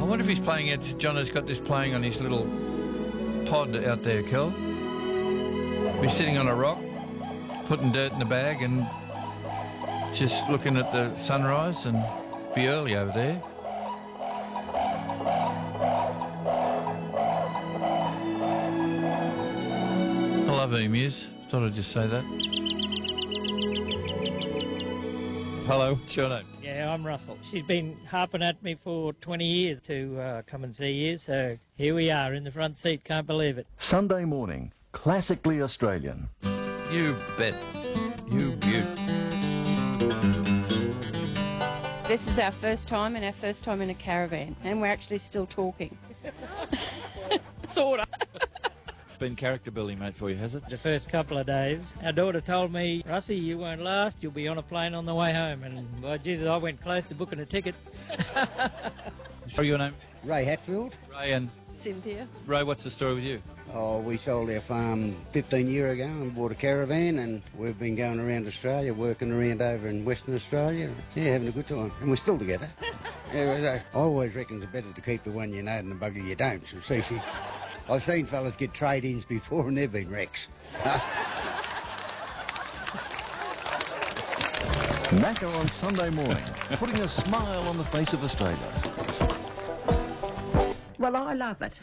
wonder if he's playing it. John has got this playing on his little pod out there, Kel. He's sitting on a rock, putting dirt in the bag and just looking at the sunrise, and be early over there. I love emus. Thought I'd just say that. Hello, what's your name? Yeah, I'm Russell. She's been harping at me for 20 years to come and see you, so here we are in the front seat, can't believe it. Sunday morning, classically Australian. You bet. You beaut. This is our first time and our first time in a caravan, and we're actually still talking. Sorta. Been character building, mate, for you, has it? The first couple of days, our daughter told me, Russie, you won't last, you'll be on a plane on the way home. And, well, Jesus, I went close to booking a ticket. What's your name? Ray Hatfield. Ray, and Cynthia. Ray, what's the story with you? Oh, we sold our farm 15 years ago and bought a caravan, and we've been going around Australia, working around over in Western Australia. Yeah, having a good time. And we're still together. I always reckon it's better to keep the one you know than the bugger you don't. So, see, I've seen fellas get trade-ins before and they've been wrecks. Macca on Sunday morning, putting a smile on the face of Australia. Well, I love it.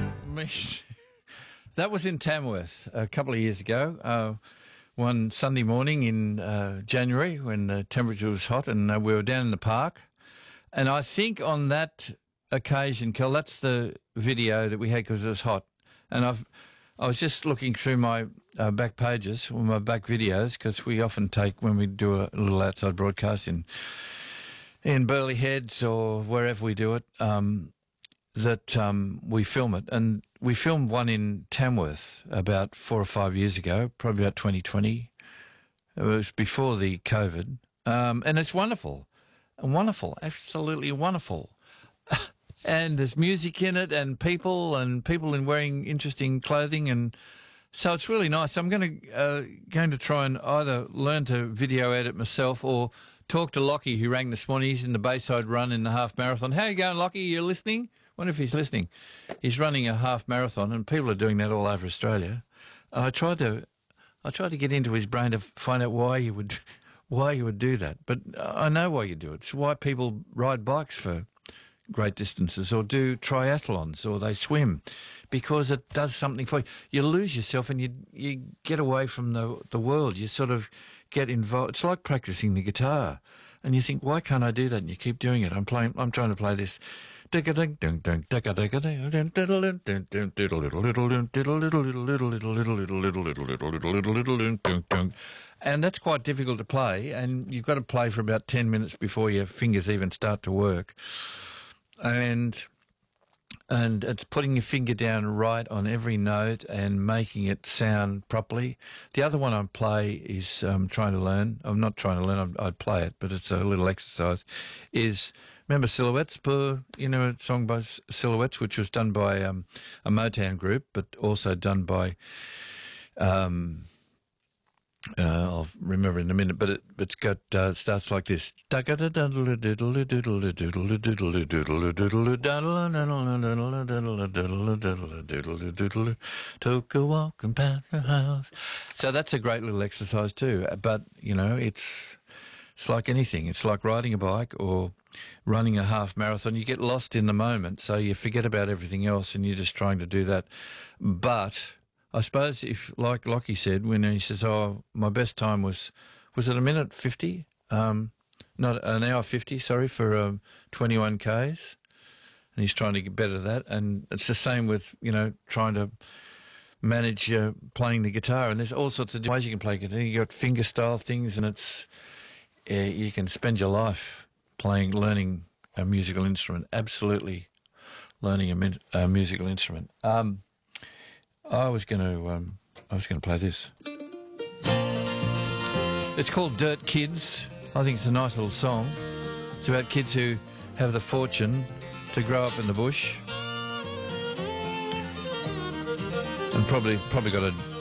That was in Tamworth a couple of years ago. One Sunday morning in January when the temperature was hot, and we were down in the park. And I think on that occasion, Kel, that's the video that we had because it was hot. And I was just looking through my back pages, or my back videos, because we often take, when we do a little outside broadcast in Burleigh Heads or wherever we do it, that we film it. And we filmed one in Tamworth about 4 or 5 years ago, probably about 2020. It was before the COVID. And it's wonderful. Wonderful, absolutely wonderful. And there's music in it, and people in wearing interesting clothing, and so it's really nice. I'm going to try and either learn to video edit myself or talk to Lockie, who rang this morning. He's in the Bayside Run in the half marathon. How you going, Lockie? You listening? Wonder if he's listening. He's running a half marathon, and people are doing that all over Australia. I tried to get into his brain to find out why you would do that, but I know why you do it. It's why people ride bikes for great distances, or do triathlons, or they swim, because it does something for you. You lose yourself and you get away from the world. You sort of get involved. It's like practicing the guitar, and you think, why can't I do that? And you keep doing it. I'm trying to play this. And that's quite difficult to play, and you've got to play for about 10 minutes before your fingers even start to work. And it's putting your finger down right on every note and making it sound properly. The other one I play is trying to learn. I'm not trying to learn. I play it, but it's a little exercise. Remember Silhouettes? A song by Silhouettes, which was done by a Motown group, but also done by I'll remember in a minute, but it's got starts like this. Took a walk and past the house. So that's a great little exercise too. But it's like anything. It's like riding a bike or running a half marathon. You get lost in the moment, so you forget about everything else, and you're just trying to do that. But I suppose if, like Lockie said, when he says, "Oh, my best time was it a minute 50? Not an hour 50, sorry, for 21 Ks." And he's trying to get better at that. And it's the same with, trying to manage playing the guitar. And there's all sorts of ways you can play guitar. You got finger style things, and you can spend your life learning a musical instrument. Absolutely, learning a musical instrument. I was going to play this. It's called Dirt Kids. I think it's a nice little song. It's about kids who have the fortune to grow up in the bush and probably got a